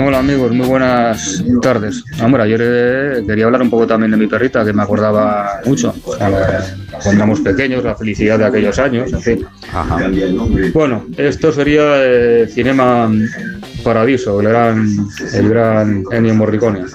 Hola amigos, muy buenas tardes. Hombre, ayer quería hablar un poco también de mi perrita, que me acordaba mucho. Cuando éramos pequeños, la felicidad de aquellos años, en fin. Ajá. Bueno, esto sería Cinema Paradiso, el gran Ennio Morricone.